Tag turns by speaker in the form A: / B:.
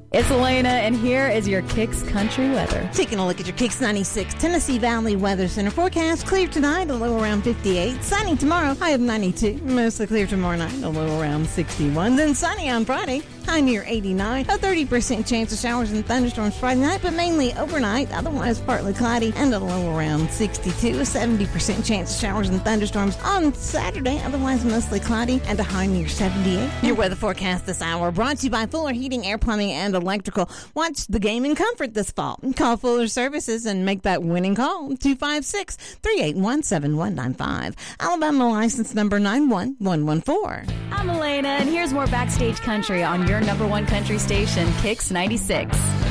A: It's Elena, and here is your Kicks Country weather.
B: Taking a look at your Kicks 96 Tennessee Valley Weather Center forecast. Clear tonight, a low around 58. Sunny tomorrow, high of 92. Mostly clear tomorrow night, a low around 61. Then sunny on Friday, high near 89. A 30% chance of showers and thunderstorms Friday night, but mainly overnight. Otherwise partly cloudy and a low around 62. A 70% chance of showers and thunderstorms on Saturday. Otherwise mostly cloudy and a high near 78. Your weather forecast this hour brought to you by Fuller Heating, Air Plumbing, and Electrical. Watch the game in comfort this fall. Call Fuller Services and make that winning call. 256-381-7195. Alabama license number 91114.
A: I'm Elena, and here's more Backstage Country on your number one country station, Kicks 96.